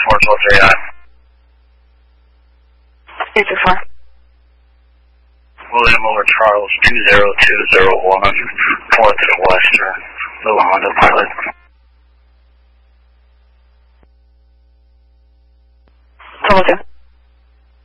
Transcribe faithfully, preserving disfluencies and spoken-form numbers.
four twelve J I. two two four. William over Charles two zero two zero one, fourth Western, Little Honda Pilot. Double two.